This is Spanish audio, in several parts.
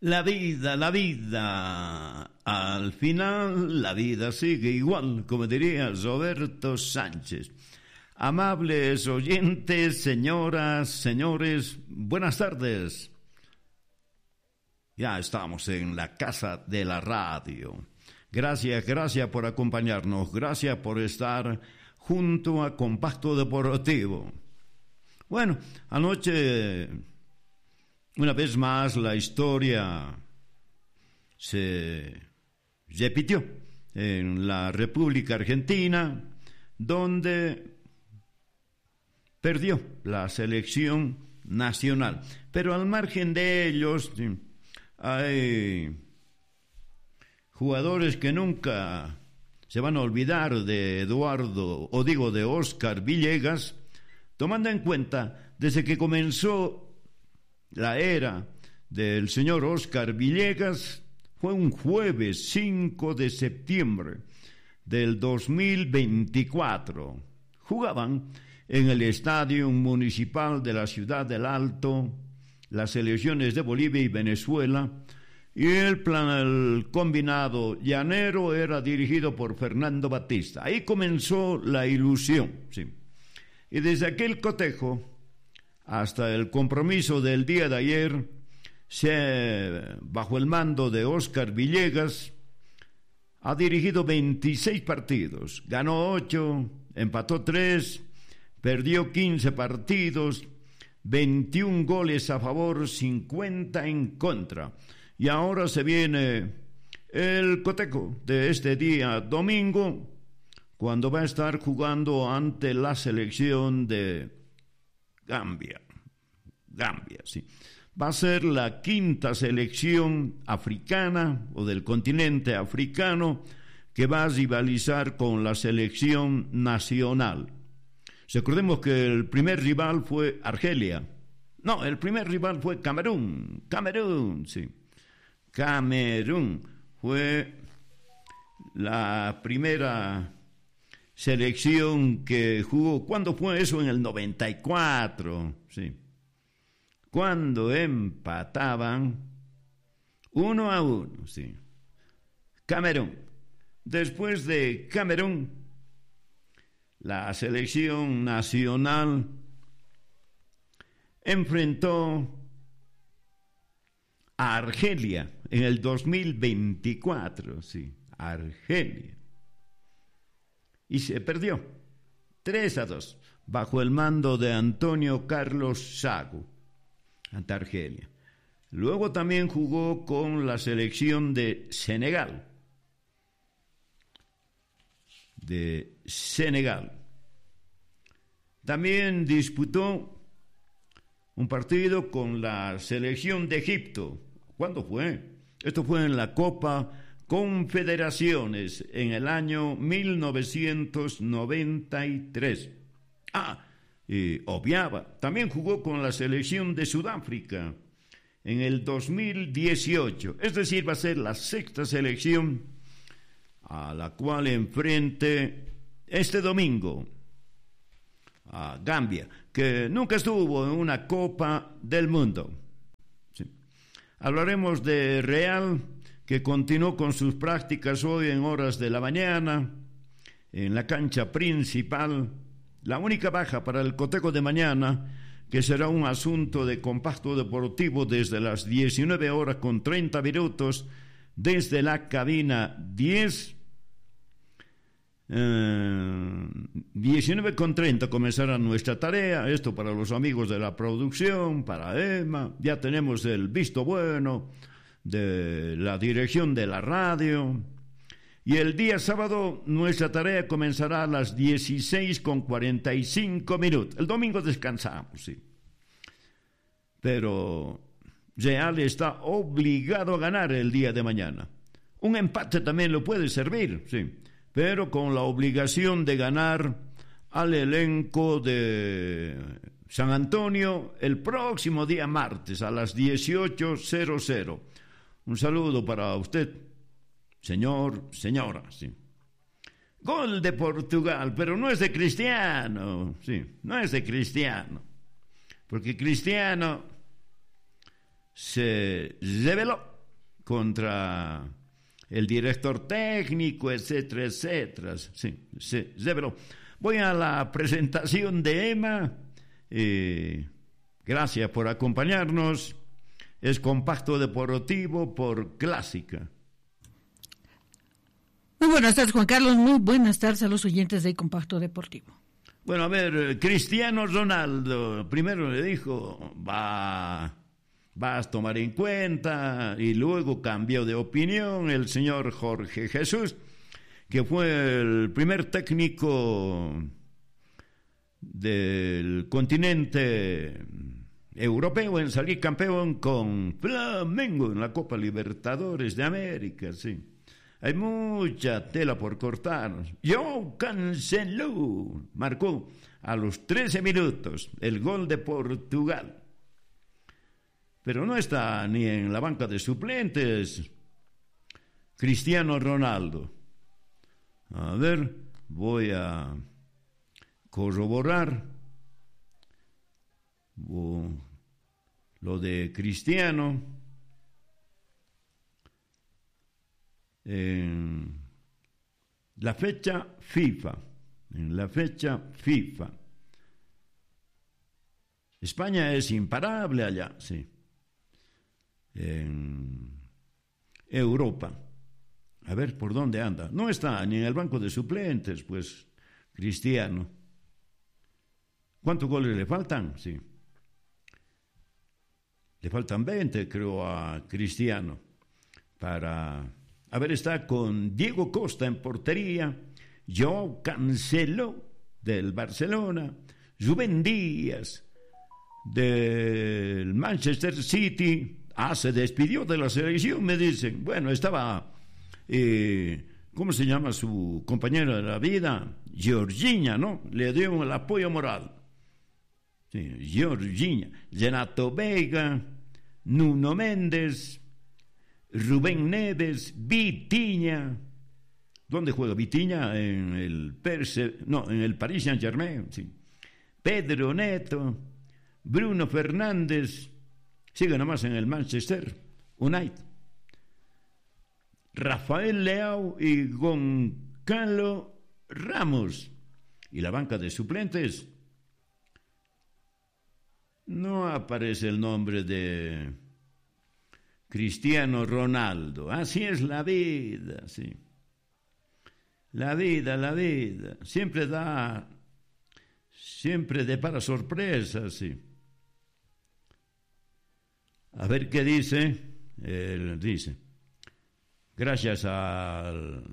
La vida, al final la vida sigue igual, como diría Roberto Sánchez. Amables oyentes, señoras, señores, buenas tardes. Ya estamos en la casa de la radio. Gracias por acompañarnos, gracias por estar junto a Compacto Deportivo. Bueno, anoche, una vez más, la historia se repitió en la República Argentina, donde perdió la selección nacional. Pero al margen de ellos, hay jugadores que nunca se van a olvidar de de Óscar Villegas, tomando en cuenta desde que comenzó la era del señor Óscar Villegas. Fue un jueves 5 de septiembre del 2024. Jugaban en el Estadio Municipal de la Ciudad del Alto las selecciones de Bolivia y Venezuela, y el combinado llanero era dirigido por Fernando Batista. Ahí comenzó la ilusión, sí. Y desde aquel cotejo hasta el compromiso del día de ayer, bajo el mando de Óscar Villegas, ha dirigido 26 partidos, ganó 8, empató 3, perdió 15 partidos, 21 goles a favor, 50 en contra. Y ahora se viene el cotejo de este día domingo, cuando va a estar jugando ante la selección de Gambia, sí. Va a ser la quinta selección africana o del continente africano que va a rivalizar con la selección nacional. Recordemos que el primer rival fue Argelia. No, el primer rival fue Camerún, sí. Camerún fue la primera selección que jugó. ¿Cuándo fue eso? En el 94, sí. Cuando empataban 1-1, sí. Camerún. Después de Camerún, la selección nacional enfrentó a Argelia en el 2024, sí, Argelia. Y se perdió 3-2 bajo el mando de Antonio Carlos Sago ante Argelia. Luego también jugó con la selección de Senegal. También disputó un partido con la selección de Egipto. ¿Cuándo fue? Esto fue en la Copa Confederaciones en el año 1993. Y obviaba. También jugó con la selección de Sudáfrica en el 2018. Es decir, va a ser la sexta selección a la cual enfrente este domingo a Gambia, que nunca estuvo en una Copa del Mundo. Sí. Hablaremos de Real, que continuó con sus prácticas hoy en horas de la mañana en la cancha principal. La única baja para el cotejo de mañana, que será un asunto de Compacto Deportivo desde las 19:30 desde la cabina 10. 19:30 comenzará nuestra tarea. Esto para los amigos de la producción, para Emma. Ya tenemos el visto bueno de la dirección de la radio. Y el día sábado nuestra tarea comenzará a las 16:45. El domingo descansamos, sí. Pero Real está obligado a ganar el día de mañana. Un empate también lo puede servir, sí, pero con la obligación de ganar al elenco de San Antonio el próximo día martes a las 18:00. Un saludo para usted, señora, sí. Gol de Portugal, pero no es de Cristiano, sí, no es de Cristiano, porque Cristiano se reveló contra el director técnico, etcétera, etcétera. Sí, pero voy a la presentación de Emma. Gracias por acompañarnos. Es Compacto Deportivo por Clásica. Muy buenas tardes, Juan Carlos. Muy buenas tardes a los oyentes de Compacto Deportivo. Bueno, a ver, Cristiano Ronaldo, primero le dijo, vas a tomar en cuenta, y luego cambió de opinión el señor Jorge Jesús, que fue el primer técnico del continente europeo en salir campeón con Flamengo en la Copa Libertadores de América, sí. Hay mucha tela por cortar. João Cancelo marcó a los 13 minutos el gol de Portugal. Pero no está ni en la banca de suplentes Cristiano Ronaldo. A ver, voy a corroborar lo de Cristiano. En la fecha FIFA, España es imparable allá, sí. En Europa, a ver por dónde anda. No está ni en el banco de suplentes, pues, Cristiano. ¿Cuántos goles le faltan? Sí. Le faltan 20, creo, a Cristiano para... A ver, está con Diego Costa en portería, João Cancelo del Barcelona, Rubén Díaz del Manchester City. Se despidió de la selección, me dicen. Bueno, estaba, ¿cómo se llama su compañero de la vida? Jorginho, ¿no? Le dio el apoyo moral. Sí, Jorginho, Renato Veiga, Nuno Méndez, Rubén Neves, Vitinha. ¿Dónde juega Vitinha? En el Paris Saint-Germain, sí. Pedro Neto, Bruno Fernández, sigue nomás en el Manchester United. Rafael Leao y Goncalo Ramos. Y la banca de suplentes, no aparece el nombre de Cristiano Ronaldo. Así es la vida, sí. La vida. Siempre depara sorpresas, sí. A ver qué dice. Él dice, gracias al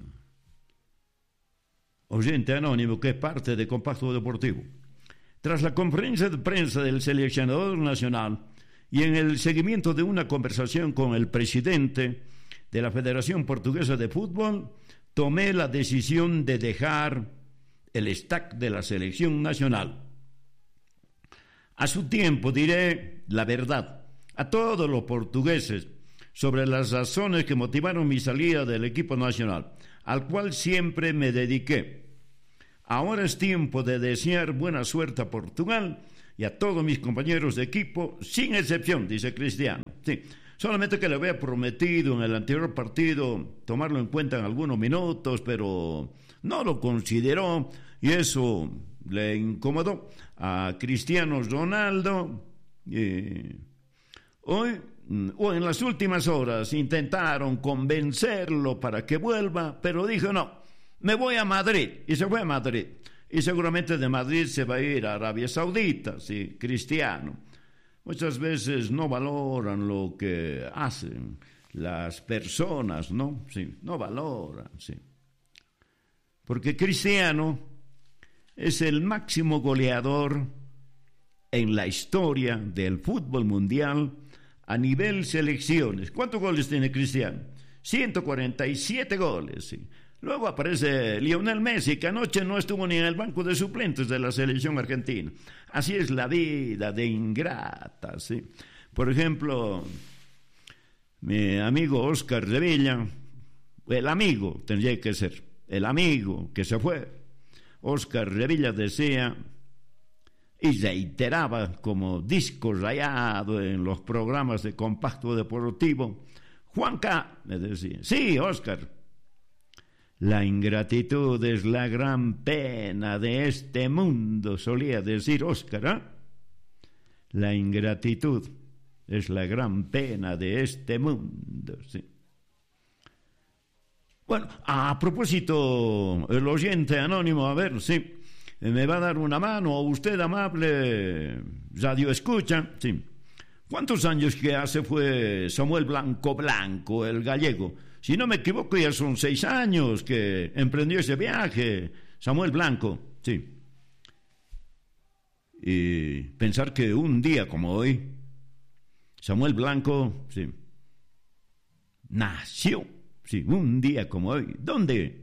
oyente anónimo que es parte de Compacto Deportivo. Tras la conferencia de prensa del seleccionador nacional y en el seguimiento de una conversación con el presidente de la Federación Portuguesa de Fútbol, tomé la decisión de dejar el staff de la selección nacional. A su tiempo diré la verdad a todos los portugueses sobre las razones que motivaron mi salida del equipo nacional, al cual siempre me dediqué. Ahora es tiempo de desear buena suerte a Portugal y a todos mis compañeros de equipo, sin excepción, dice Cristiano. Sí, solamente que le había prometido en el anterior partido tomarlo en cuenta en algunos minutos, pero no lo consideró y eso le incomodó a Cristiano Ronaldo. Hoy, o en las últimas horas, intentaron convencerlo para que vuelva, pero dijo no, me voy a Madrid, y se fue a Madrid. Y seguramente de Madrid se va a ir a Arabia Saudita, sí, Cristiano. Muchas veces no valoran lo que hacen las personas, ¿no? Sí, no valoran, sí. Porque Cristiano es el máximo goleador en la historia del fútbol mundial a nivel selecciones. ¿Cuántos goles tiene Cristiano? 147 goles, sí. Luego aparece Lionel Messi, que anoche no estuvo ni en el banco de suplentes de la selección argentina. Así es la vida de ingrata, ¿sí? Por ejemplo, mi amigo Oscar Revilla, el amigo tendría que ser, el amigo que se fue. Oscar Revilla decía y reiteraba como disco rayado en los programas de Compacto Deportivo: Juanca, me decía. Sí, Óscar. La ingratitud es la gran pena de este mundo, solía decir Óscar, ¿eh? La ingratitud es la gran pena de este mundo, sí. Bueno, a propósito, el oyente anónimo, a ver, sí, me va a dar una mano, usted amable radio escucha, sí. ¿Cuántos años que hace fue Samuel Blanco, el gallego? Si no me equivoco, ya son 6 años que emprendió ese viaje, Samuel Blanco, sí. Y pensar que un día como hoy, Samuel Blanco, sí, nació, sí, un día como hoy. ¿Dónde?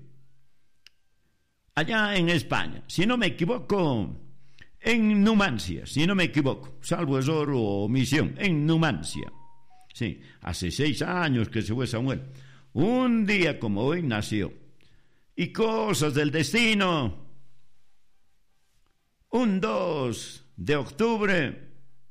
Allá en España, si no me equivoco, en Numancia, si no me equivoco, salvo error o omisión, en Numancia. Sí, hace 6 años que se fue Samuel. Un día como hoy nació. Y cosas del destino. Un 2 de octubre.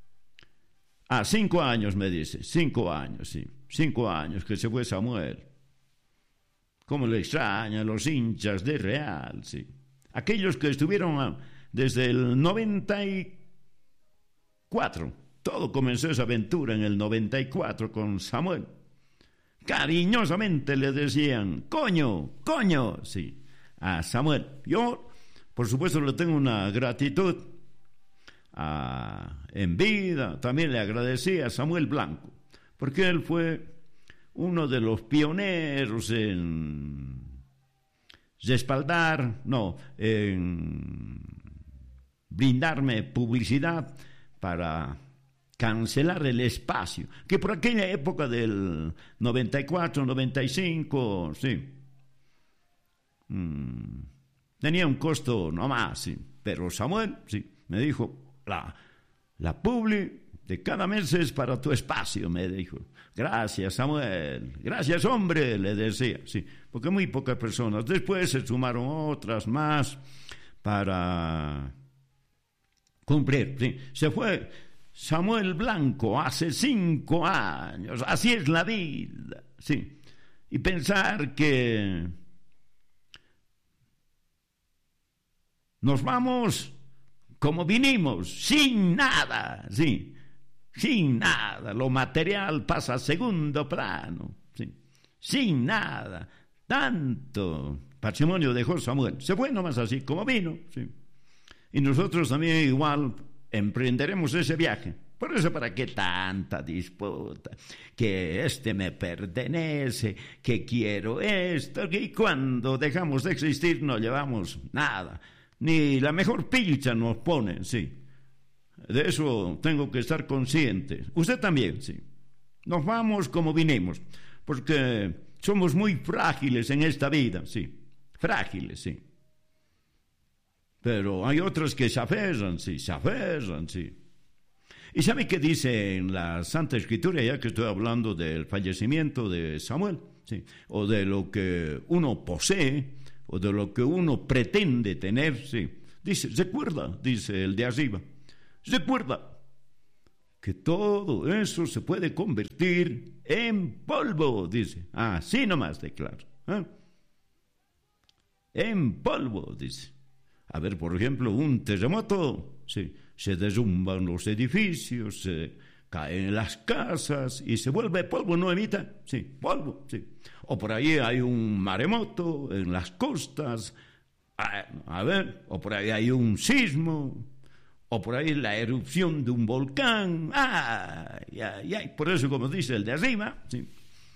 5 años me dice. 5 años, sí. 5 años que se fue Samuel. Cómo le extrañan los hinchas de Real, sí. Aquellos que estuvieron desde el 94. Todo comenzó esa aventura en el 94 con Samuel. Cariñosamente le decían, coño, sí, a Samuel. Yo, por supuesto, le tengo una gratitud en vida. También le agradecí a Samuel Blanco, porque él fue uno de los pioneros en brindarme publicidad para cancelar el espacio, que por aquella época del 94, 95, sí, tenía un costo nomás, sí, pero Samuel, sí, me dijo, la publi de cada mes es para tu espacio, me dijo. Gracias, Samuel, gracias, hombre, le decía, sí, porque muy pocas personas, después se sumaron otras más para cumplir, sí, se fue Samuel Blanco hace 5 años, así es la vida, sí. Y pensar que nos vamos como vinimos, sin nada, sí, sin nada. Lo material pasa a segundo plano, sí, sin nada. Tanto patrimonio dejó Samuel, se fue nomás así como vino, sí. Y nosotros también igual emprenderemos ese viaje. Por eso, ¿para qué tanta disputa? Que me pertenece, que quiero esto, que cuando dejamos de existir no llevamos nada. Ni la mejor pilcha nos ponen, sí. De eso tengo que estar consciente. Usted también, sí. Nos vamos como vinimos, porque somos muy frágiles en esta vida, sí. Frágiles, sí. Pero hay otros que se aferran, sí. ¿Y sabe qué dice en la Santa Escritura, ya que estoy hablando del fallecimiento de Samuel? Sí. O de lo que uno posee, o de lo que uno pretende tener, sí. Dice, recuerda, dice el de arriba, recuerda que todo eso se puede convertir en polvo, dice. Así nomás declaro. En polvo, dice. A ver, por ejemplo, un terremoto, sí, se derrumban los edificios, se caen las casas y se vuelve polvo, ¿no, Evita? Sí, polvo, sí. O por ahí hay un maremoto en las costas, a ver, o por ahí hay un sismo, o por ahí la erupción de un volcán, por eso, como dice el de arriba, sí.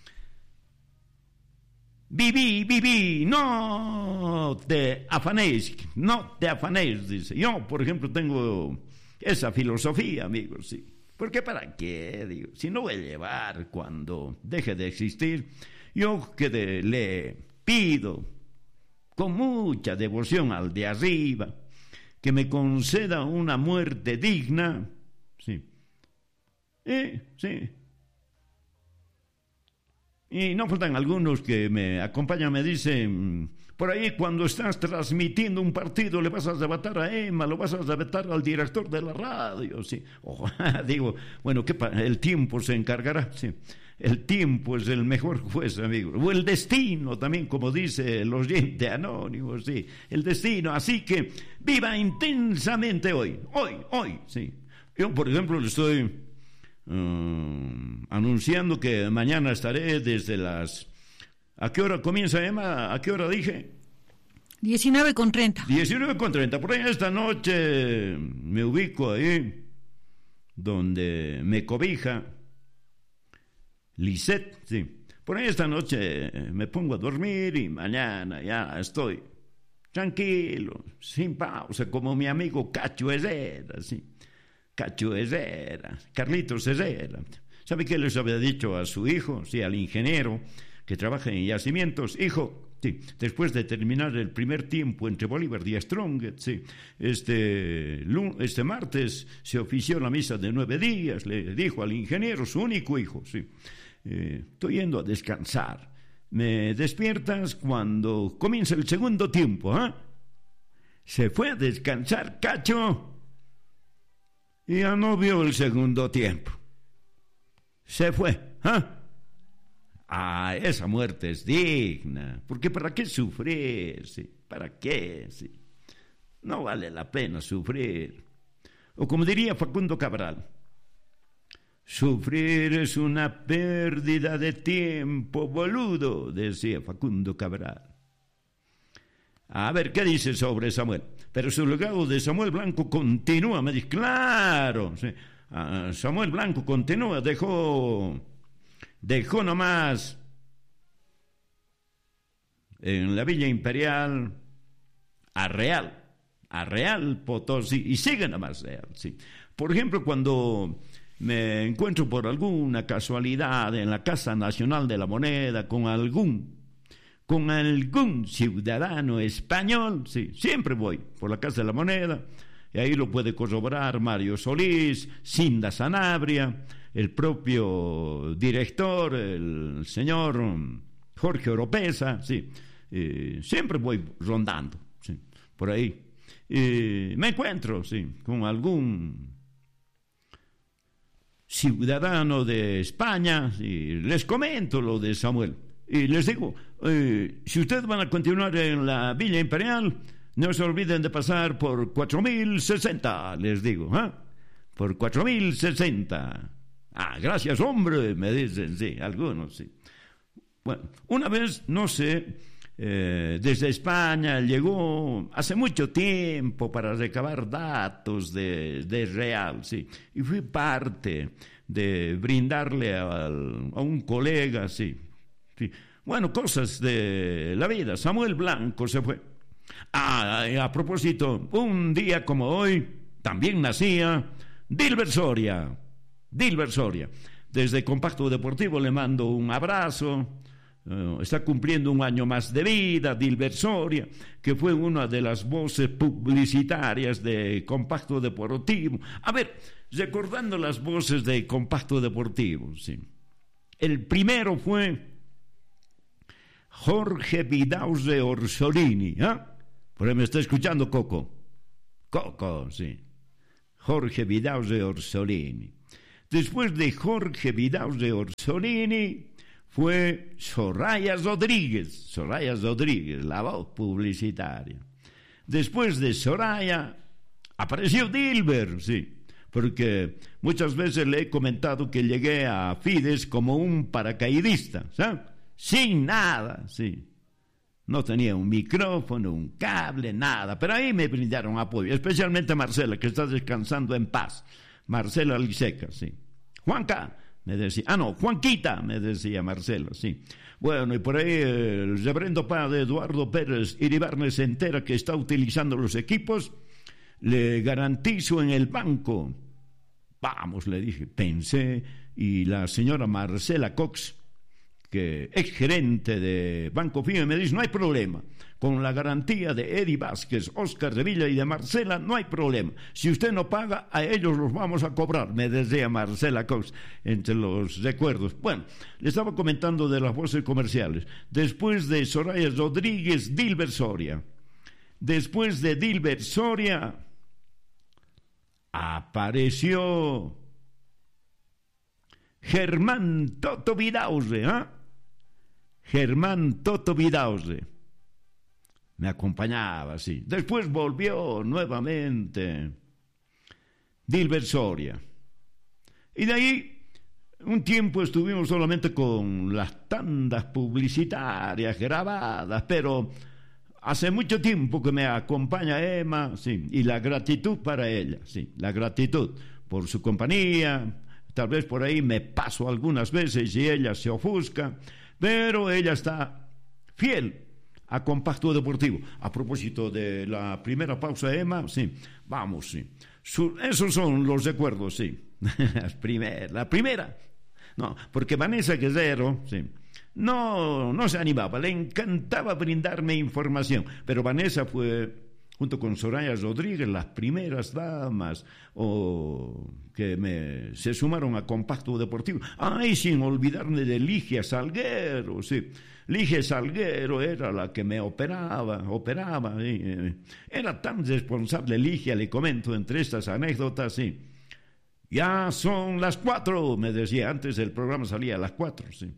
Viví, no te afanéis, dice. Yo, por ejemplo, tengo esa filosofía, amigos, sí. Porque ¿para qué? Digo, si no voy a llevar cuando deje de existir, yo le pido con mucha devoción al de arriba que me conceda una muerte digna, sí. Sí. Y no faltan algunos que me acompañan, me dicen, por ahí cuando estás transmitiendo un partido le vas a arrebatar a Emma, lo vas a arrebatar al director de la radio, sí. Digo, bueno, el tiempo se encargará, sí. el tiempo es el mejor juez, amigo. O el destino también, como dice el oyente anónimo, sí. El destino. Así que viva intensamente hoy, sí. Yo, por ejemplo, le estoy anunciando que mañana estaré desde las... ¿A qué hora comienza, Emma? ¿A qué hora dije? 19:30. 19:30. Por ahí esta noche me ubico ahí donde me cobija Lisette, sí. Por ahí esta noche me pongo a dormir y mañana ya estoy tranquilo, sin pausa, como mi amigo Cacho Herrera, sí. Cacho Herrera, Carlitos Herrera. ¿Sabe qué les había dicho a su hijo? Sí, al ingeniero que trabaja en yacimientos. Hijo, sí, después de terminar el primer tiempo entre Bolívar y Strongest, sí, este martes se ofició la misa de 9 días, le dijo al ingeniero, su único hijo, sí. Estoy yendo a descansar. Me despiertas cuando comienza el segundo tiempo, ¿ah? Se fue a descansar, Cacho, y ya no vio el segundo tiempo. Se fue, ¿ah? Ah, esa muerte es digna, porque ¿para qué sufrir? ¿Sí? ¿Para qué? ¿Sí? No vale la pena sufrir. O como diría Facundo Cabral, sufrir es una pérdida de tiempo, boludo, decía Facundo Cabral. A ver, ¿qué dice sobre Samuel? Pero su legado de Samuel Blanco continúa, me dice, claro, sí. Samuel Blanco continúa, dejó nomás en la Villa Imperial a Real Potosí, y sigue nomás Real, sí. Por ejemplo, cuando me encuentro por alguna casualidad en la Casa Nacional de la Moneda con algún ciudadano español, sí, siempre voy por la Casa de la Moneda, y ahí lo puede corroborar Mario Solís, Cinda Sanabria, el propio director, el señor Jorge Oropesa, sí, siempre voy rondando, sí, por ahí. Me encuentro, sí, con algún ciudadano de España, y les comento lo de Samuel. Y les digo, si ustedes van a continuar en la Villa Imperial, no se olviden de pasar por 4060, les digo, ¿eh? Por 4060. Ah, gracias, hombre, me dicen, sí, algunos, sí. Bueno, una vez, no sé, desde España llegó hace mucho tiempo para recabar datos de Real, sí, y fui parte de brindarle a un colega, sí. Sí. Bueno, cosas de la vida. Samuel Blanco se fue. A propósito, un día como hoy también nacía Dilber Soria. Desde Compacto Deportivo le mando un abrazo. Está cumpliendo un año más de vida, Dilber Soria, que fue una de las voces publicitarias de Compacto Deportivo. A ver, recordando las voces de Compacto Deportivo, sí. El primero fue Jorge Vidauze Orsolini, ¿eh? Por ahí me está escuchando Coco, sí. Jorge Vidauze Orsolini. Después de Jorge Vidauze Orsolini fue Soraya Rodríguez, la voz publicitaria. Después de Soraya apareció Dilber, sí, porque muchas veces le he comentado que llegué a Fides como un paracaidista, ¿sabes? Sin nada, sí. No tenía un micrófono, un cable, nada, pero ahí me brindaron apoyo, especialmente Marcela, que está descansando en paz. Marcela Liseca, sí. Juanca, me decía, Juanquita, me decía Marcela, sí. Bueno, y por ahí el reverendo padre Eduardo Pérez Iribarne se entera que está utilizando los equipos, le garantizo en el banco. Vamos, le dije, pensé, y la señora Marcela Cox, que ex gerente de Banco Fío, me dice, no hay problema, con la garantía de Eddie Vázquez, Oscar Revilla y de Marcela, no hay problema, si usted no paga, a ellos los vamos a cobrar, me decía Marcela Cox, entre los recuerdos. Bueno, le estaba comentando de las voces comerciales. Después de Soraya Rodríguez, Dilber Soria. Después de Dilber Soria apareció Germán Toto Vidauze, Germán Toto Vidauze. Me acompañaba, sí. Después volvió nuevamente Dilber Soria. Y de ahí, un tiempo estuvimos solamente con las tandas publicitarias grabadas, pero hace mucho tiempo que me acompaña Emma, sí, y la gratitud para ella, sí, la gratitud por su compañía. Tal vez por ahí me paso algunas veces y ella se ofusca, pero ella está fiel a Compacto Deportivo. A propósito de la primera pausa, Emma, sí, vamos, sí. Esos son los recuerdos, sí. La primera. No, porque Vanessa Guerrero, sí, no se animaba, le encantaba brindarme información, pero Vanessa fue, junto con Soraya Rodríguez, las primeras damas que se sumaron a Compacto Deportivo. Ay, sin olvidarme de Ligia Salguero, sí. Ligia Salguero era la que me operaba. Era tan responsable Ligia, le comento entre estas anécdotas, sí. Ya son las 4, me decía, antes el programa salía a las 4, sí.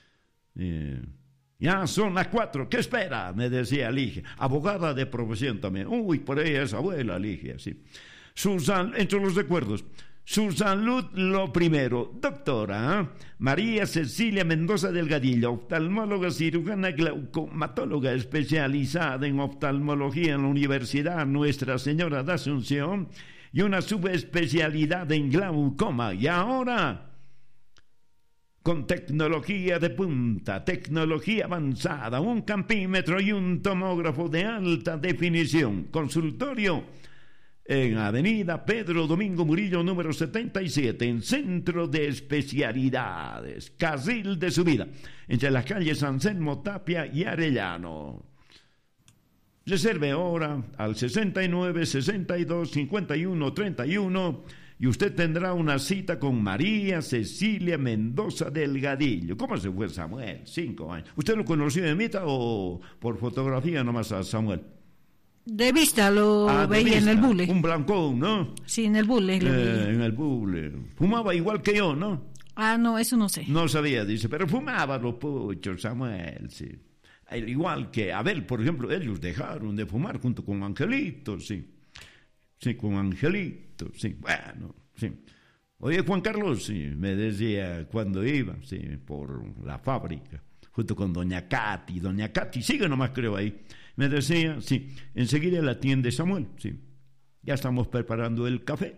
Ya son las 4, ¿qué espera? Me decía Ligia, abogada de profesión también. Uy, por ahí es abuela Ligia, sí. Entre los recuerdos, su salud lo primero. Doctora María Cecilia Mendoza Delgadillo, oftalmóloga cirujana glaucomatóloga especializada en oftalmología en la Universidad Nuestra Señora de Asunción y una subespecialidad en glaucoma. Y ahora, con tecnología de punta, tecnología avanzada, un campímetro y un tomógrafo de alta definición. Consultorio en Avenida Pedro Domingo Murillo, número 77, en Centro de Especialidades, Carril de Subida, entre las calles Anselmo Tapia y Arellano. Reserve ahora al 69 62 51 31 y usted tendrá una cita con María Cecilia Mendoza Delgadillo. ¿Cómo se fue Samuel? 5 años. ¿Usted lo conoció de mitad o por fotografía nomás a Samuel? De vista lo veía vista. En el bule. Un blancón, ¿no? Sí, en el bule. En el bule. Fumaba igual que yo, ¿no? No, eso no sé. No sabía, dice, pero fumaba los puchos, Samuel, sí. Igual que Abel, por ejemplo, ellos dejaron de fumar junto con Angelito, sí. Sí, con Angelito, sí. Bueno, sí. Oye, Juan Carlos, sí, me decía cuando iba, sí, por la fábrica, junto con Doña Katy sigue nomás creo ahí. Me decía, sí, enseguida la atiende Samuel, sí. Ya estamos preparando el café.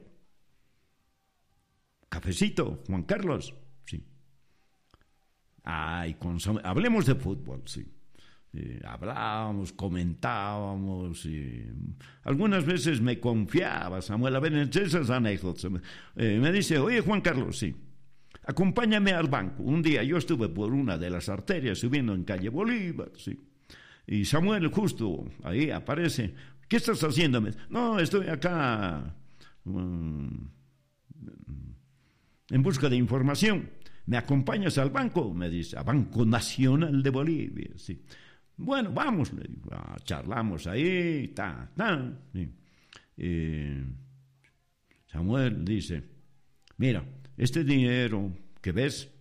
Cafecito, Juan Carlos, sí. Ay, hablemos de fútbol, sí. Hablábamos, comentábamos, algunas veces me confiaba Samuel, a ver, entre esas anécdotas, me dice, oye Juan Carlos, sí, acompáñame al banco. Un día yo estuve por una de las arterias subiendo en calle Bolívar, sí. Y Samuel justo ahí aparece. ¿Qué estás haciendo? No, estoy acá en busca de información. ¿Me acompañas al banco? Me dice, a Banco Nacional de Bolivia. Sí. Bueno, vamos, le digo, charlamos ahí, sí. Samuel dice, mira, este dinero que ves